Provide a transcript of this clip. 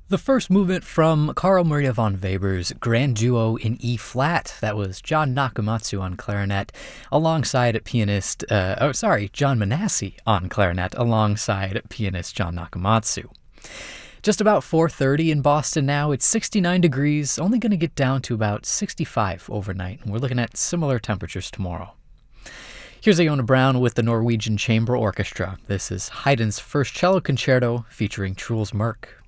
The first movement from Carl Maria von Weber's Grand Duo in E-flat. That was John Nakamatsu on clarinet, alongside John Manassi on clarinet, alongside pianist John Nakamatsu. Just about 4:30 in Boston now. It's 69 degrees, only going to get down to about 65 overnight, and we're looking at similar temperatures tomorrow. Here's Iona Brown with the Norwegian Chamber Orchestra. This is Haydn's first cello concerto featuring Truls Mørk.